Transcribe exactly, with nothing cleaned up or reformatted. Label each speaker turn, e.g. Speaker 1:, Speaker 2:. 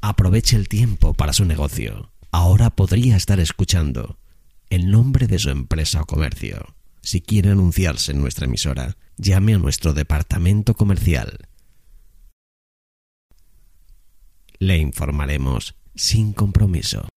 Speaker 1: Aproveche el tiempo para su negocio. Ahora podría estar escuchando el nombre de su empresa o comercio. Si quiere anunciarse en nuestra emisora, llame a nuestro departamento comercial. Le informaremos sin compromiso.